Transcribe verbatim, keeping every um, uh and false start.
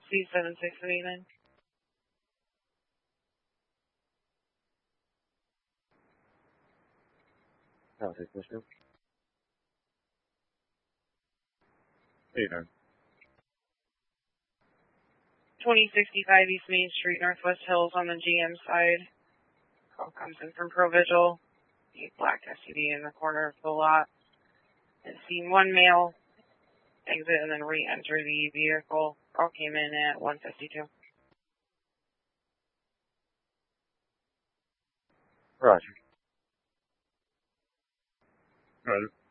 C seven six eight nine. I'll take this one. eight nine. twenty sixty-five East Main Street, Northwest Hills on the G M side. Call comes in from ProVisual. A black S U V in the corner of the lot. And seen one male exit and then re-enter the vehicle. All came in at one fifty-two. Roger. Roger.